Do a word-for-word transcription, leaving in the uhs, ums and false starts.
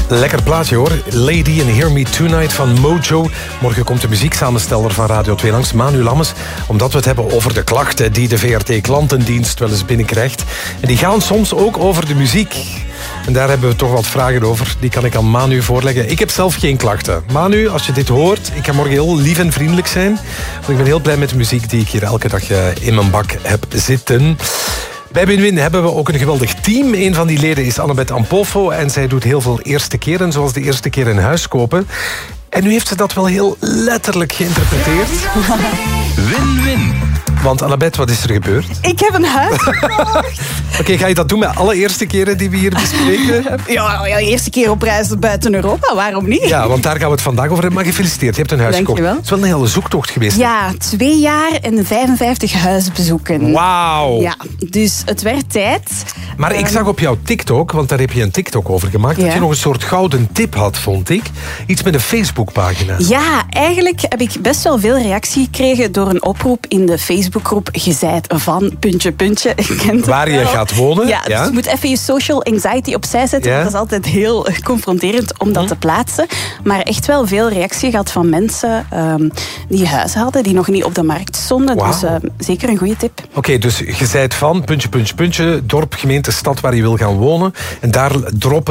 Lekker plaatje hoor. Lady and Hear Me Tonight van Mojo. Morgen komt de muzieksamensteller van Radio twee langs, Manu Lammes, omdat we het hebben over de klachten die de V R T-klantendienst wel eens binnenkrijgt. En die gaan soms ook over de muziek. En daar hebben we toch wat vragen over. Die kan ik aan Manu voorleggen. Ik heb zelf geen klachten. Manu, als je dit hoort, ik ga morgen heel lief en vriendelijk zijn. Want ik ben heel blij met de muziek die ik hier elke dag in mijn bak heb zitten. Bij Win-Win hebben we ook een geweldig team. Een van die leden is Annabeth Ampolfo. En zij doet heel veel eerste keren, zoals de eerste keer een huis kopen. En nu heeft ze dat wel heel letterlijk geïnterpreteerd. Win-win. Want Annabeth, wat is er gebeurd? Ik heb een huis gekocht. Oké, okay, ga je dat doen met alle eerste keren die we hier bespreken? Ja, ja, eerste keer op reis buiten Europa, waarom niet? Ja, want daar gaan we het vandaag over hebben. Maar gefeliciteerd, je hebt een huis Dank gekocht. je wel. Het is wel een hele zoektocht geweest. Ja, twee jaar en vijfenvijftig huisbezoeken. Wauw. Ja, dus het werd tijd. Maar ik zag op jouw TikTok, want daar heb je een TikTok over gemaakt, Ja. dat je nog een soort gouden tip had, vond ik. Iets met een Facebookpagina. Ja, eigenlijk heb ik best wel veel reactie gekregen door een oproep in de Facebookgroep Gezijt van puntje puntje. Je kent het Waar je wel. gaat wonen. Ja, dus je moet even je social anxiety opzij zetten. Ja. Want dat is altijd heel confronterend om dat te plaatsen. Maar echt wel veel reactie gehad van mensen um, die huizen hadden, die nog niet op de markt stonden. Wauw. Dus uh, zeker een goede tip. Oké, okay, dus je zijt van, puntje, puntje, puntje, dorp, gemeente, stad waar je wil gaan wonen. En daar droppen